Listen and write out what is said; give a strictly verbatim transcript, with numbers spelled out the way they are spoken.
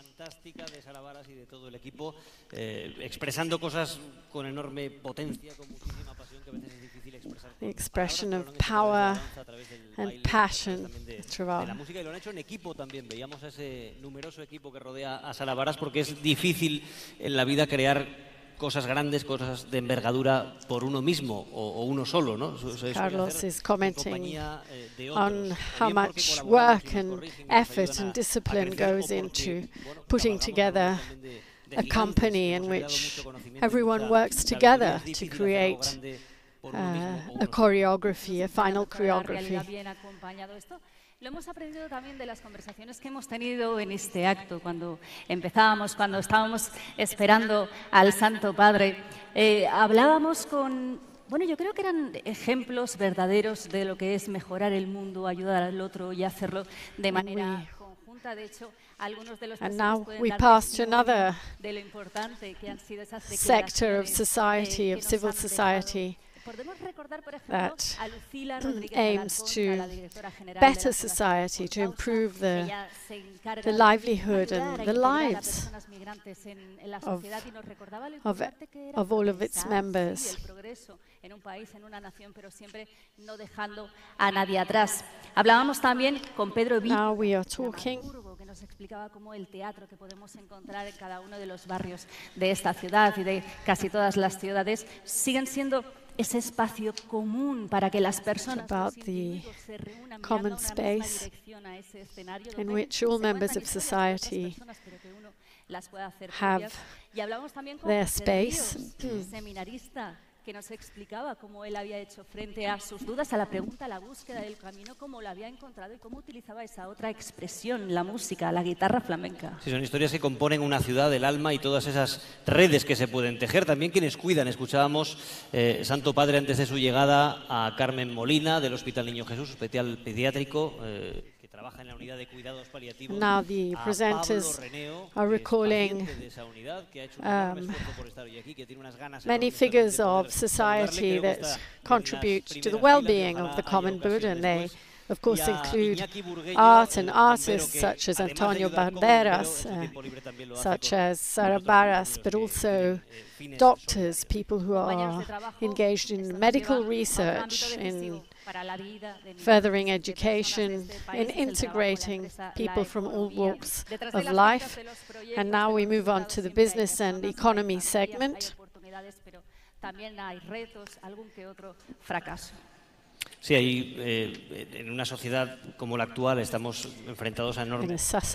fantástica de Sara Baras y de todo el equipo, eh, expresando cosas con enorme potencia, con muchísima pasión, que a veces es difícil expresar. The expression of power and passion throughout. De la música, y lo han hecho en equipo también. Veíamos a ese numeroso equipo que rodea a Sara Baras, porque es difícil en la vida crear cosas grandes, cosas de envergadura por uno mismo o, o uno solo, ¿no? Carlos is commenting on how much work and effort and discipline goes into putting together a company in which everyone works together to create uh, a choreography, a final choreography. Lo hemos aprendido también de las conversaciones que hemos tenido en este acto, cuando empezábamos, cuando estábamos esperando al Santo Padre. Eh, hablábamos con, bueno, yo creo que eran ejemplos verdaderos de lo que es mejorar el mundo, ayudar al otro y hacerlo de manera conjunta. De hecho, algunos de los And now we pass to another de lo importante que han sido esas sector of society, of civil society, that aims to better society, to improve the, the livelihood and the lives of, of, of all of its members. En un país, en una nación, pero siempre no dejando a nadie atrás. Hablábamos también con Pedro Now we are talking que nos explicaba cómo el teatro que podemos encontrar en cada uno de los barrios de esta ciudad y de casi todas las ciudades siguen siendo ese espacio común para que las personas about the common space in which all members of society have their space. Seminarista que nos explicaba cómo él había hecho frente a sus dudas, a la pregunta, a la búsqueda del camino, cómo lo había encontrado y cómo utilizaba esa otra expresión, la música, la guitarra flamenca. Sí, son historias que componen una ciudad, el alma y todas esas redes que se pueden tejer. También quienes cuidan. Escuchábamos, eh, Santo Padre, antes de su llegada, a Carmen Molina, del Hospital Niño Jesús, hospital pediátrico, eh, trabaja en la unidad de cuidados paliativos. Now the presenters are recalling um, many figures of society that contribute to the well-being of the common good, and they of course include art and artists such as Antonio Banderas, uh, such as Sara Baras, but also doctors, people who are engaged in medical research, in furthering education, in integrating people from all walks of life. And now we move on to the business and economy segment. Sí, ahí, eh, en una sociedad como la actual estamos enfrentados a enormes